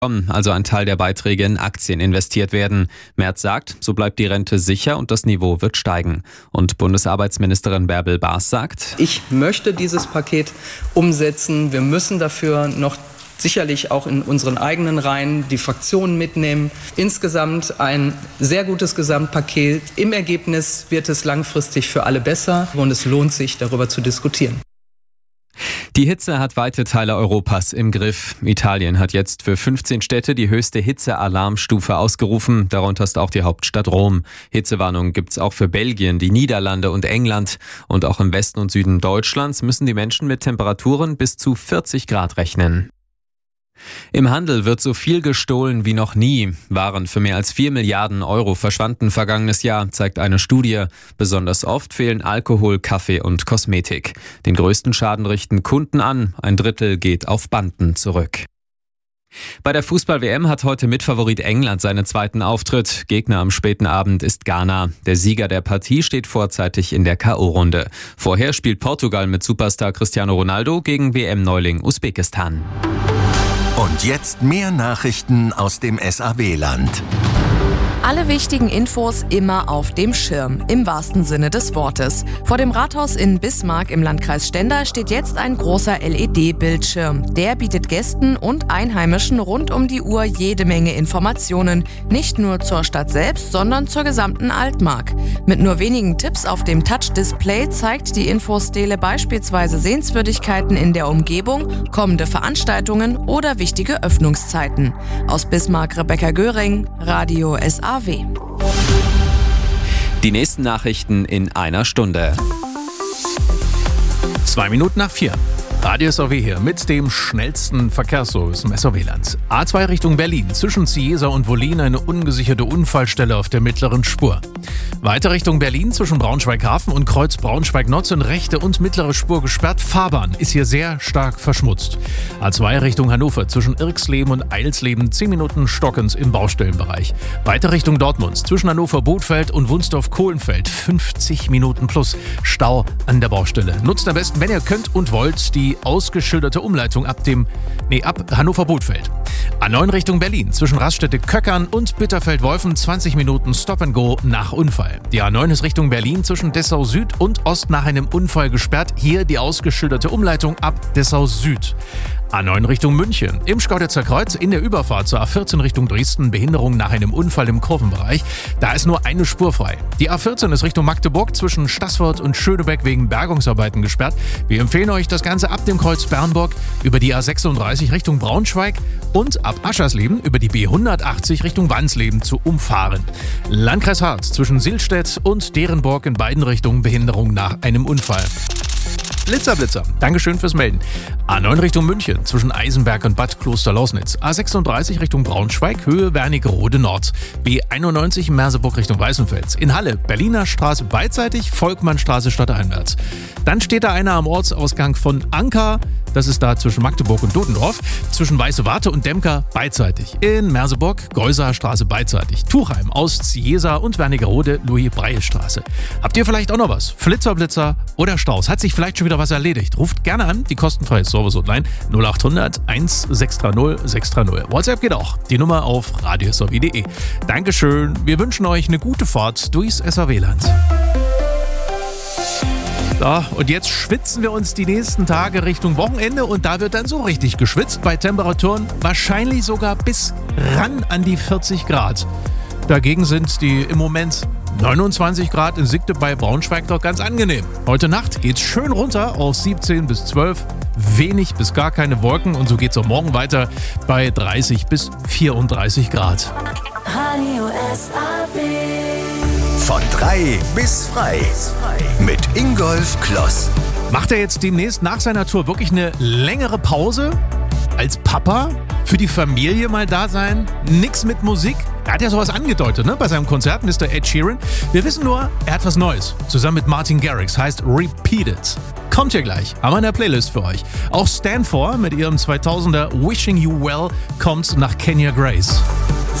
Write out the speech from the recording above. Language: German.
also ein Teil der Beiträge in Aktien investiert werden. Merz sagt, so bleibt die Rente sicher und das Niveau wird steigen. Und Bundesarbeitsministerin Bärbel Baas sagt: Ich möchte dieses Paket umsetzen. Wir müssen dafür noch sicherlich auch in unseren eigenen Reihen die Fraktionen mitnehmen. Insgesamt ein sehr gutes Gesamtpaket. Im Ergebnis wird es langfristig für alle besser und es lohnt sich, darüber zu diskutieren. Die Hitze hat weite Teile Europas im Griff. Italien hat jetzt für 15 Städte die höchste Hitzealarmstufe ausgerufen. Darunter ist auch die Hauptstadt Rom. Hitzewarnungen gibt's auch für Belgien, die Niederlande und England. Und auch im Westen und Süden Deutschlands müssen die Menschen mit Temperaturen bis zu 40 Grad rechnen. Im Handel wird so viel gestohlen wie noch nie. Waren für mehr als 4 Milliarden Euro verschwanden vergangenes Jahr, zeigt eine Studie. Besonders oft fehlen Alkohol, Kaffee und Kosmetik. Den größten Schaden richten Kunden an. Ein Drittel geht auf Banden zurück. Bei der Fußball-WM hat heute Mitfavorit England seinen zweiten Auftritt. Gegner am späten Abend ist Ghana. Der Sieger der Partie steht vorzeitig in der K.O.-Runde. Vorher spielt Portugal mit Superstar Cristiano Ronaldo gegen WM-Neuling Usbekistan. Und jetzt mehr Nachrichten aus dem SAW-Land. Alle wichtigen Infos immer auf dem Schirm, im wahrsten Sinne des Wortes. Vor dem Rathaus in Bismarck im Landkreis Stendal steht jetzt ein großer LED-Bildschirm. Der bietet Gästen und Einheimischen rund um die Uhr jede Menge Informationen. Nicht nur zur Stadt selbst, sondern zur gesamten Altmark. Mit nur wenigen Tipps auf dem Touch-Display zeigt die Infostele beispielsweise Sehenswürdigkeiten in der Umgebung, kommende Veranstaltungen oder wichtige Öffnungszeiten. Aus Bismarck Rebecca Göring, Radio SAW. Die nächsten Nachrichten in einer Stunde. 4:02. Radio SAW hier mit dem schnellsten Verkehrsservice im SAW-Land. A2 Richtung Berlin, zwischen Cieza und Wollin eine ungesicherte Unfallstelle auf der mittleren Spur. Weiter Richtung Berlin, zwischen Braunschweig-Hafen und Kreuz Braunschweig-Nord sind rechte und mittlere Spur gesperrt. Fahrbahn ist hier sehr stark verschmutzt. A2 Richtung Hannover, zwischen Irksleben und Eilsleben 10 Minuten stockend im Baustellenbereich. Weiter Richtung Dortmund, zwischen Hannover-Bothfeld und Wunsdorf-Kohlenfeld 50 Minuten plus Stau an der Baustelle. Nutzt am besten, wenn ihr könnt und wollt, die ausgeschilderte Umleitung ab Hannover-Bothfeld. A9 Richtung Berlin, zwischen Raststätte-Köckern und Bitterfeld-Wolfen 20 Minuten Stop-and-Go nach Unfall. Die A9 ist Richtung Berlin zwischen Dessau Süd und Ost nach einem Unfall gesperrt. Hier die ausgeschilderte Umleitung ab Dessau Süd. A9 Richtung München. Im Schkauditzer Kreuz in der Überfahrt zur A14 Richtung Dresden Behinderung nach einem Unfall im Kurvenbereich. Da ist nur eine Spur frei. Die A14 ist Richtung Magdeburg zwischen Staßfurt und Schönebeck wegen Bergungsarbeiten gesperrt. Wir empfehlen euch das Ganze ab dem Kreuz Bernburg über die A36 Richtung Braunschweig und ab Aschersleben über die B180 Richtung Wansleben zu umfahren. Landkreis Harz zwischen Silstedt und Derenburg in beiden Richtungen Behinderung nach einem Unfall. Blitzer. Dankeschön fürs Melden. A9 Richtung München, zwischen Eisenberg und Bad Klosterlausnitz. A36 Richtung Braunschweig, Höhe Wernigerode Nord. B91 Merseburg Richtung Weißenfels. In Halle, Berliner Straße beidseitig, Volkmannstraße stadteinwärts. Dann steht da einer am Ortsausgang von Anker. Das ist da zwischen Magdeburg und Dodendorf. Zwischen Weiße Warte und Demker beidseitig. In Merseburg, Geuser Straße beidseitig. Tuchheim, Ost-Cieza und Wernigerode, Louis-Breie-Straße. Habt ihr vielleicht auch noch was? Flitzer oder Staus? Hat sich vielleicht schon wieder was erledigt? Ruft gerne an, die kostenfreie Service-Hotline 0800 1630 630. WhatsApp geht auch. Die Nummer auf radiosaw.de. Dankeschön. Wir wünschen euch eine gute Fahrt durchs SAW-Land. So, und jetzt schwitzen wir uns die nächsten Tage Richtung Wochenende und da wird dann so richtig geschwitzt bei Temperaturen wahrscheinlich sogar bis ran an die 40 Grad. Dagegen sind die im Moment 29 Grad in Siegte bei Braunschweig doch ganz angenehm. Heute Nacht geht's schön runter auf 17 bis 12, wenig bis gar keine Wolken und so geht's auch morgen weiter bei 30 bis 34 Grad. Radio SAW. Von 3 bis frei mit Ingolf Kloss. Macht er jetzt demnächst nach seiner Tour wirklich eine längere Pause? Als Papa? Für die Familie mal da sein? Nix mit Musik? Er hat ja sowas angedeutet, ne? Bei seinem Konzert Mr. Ed Sheeran. Wir wissen nur, er hat was Neues. Zusammen mit Martin Garrix, heißt Repeated. Kommt hier gleich, haben wir in der Playlist für euch. Auch Stanford mit ihrem 2000er Wishing You Well kommt nach Kenya Grace.